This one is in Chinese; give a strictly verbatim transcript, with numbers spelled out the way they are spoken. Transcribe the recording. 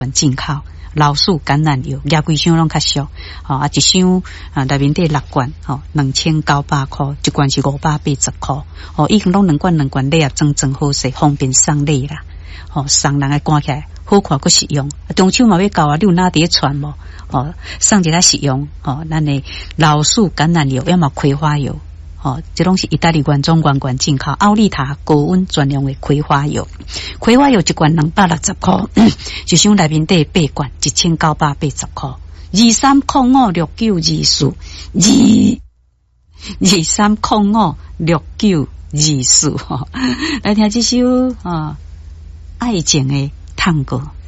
进口。老鼠橄榄油，廿几箱拢较俗，吼、哦、啊一箱啊内面底六罐，吼两千九百块，一罐是五百八十块，哦，已经拢两罐两罐礼啊，装装好势，方便送礼啦，吼、哦、送人来赶起来，好看佫实用。中秋嘛要到啊，你有哪伫传无？哦，送一下实用，哦，咱的老鼠橄榄油，要么葵花油。哦，这拢是意大利原装原罐进口，奥利塔高温专用的葵花油，葵花油一罐两百六十块，一箱内面底八罐，一千九百八十块。二三零五六九二四，二二三零五六九二四，来听这首啊、哦、爱情的探戈。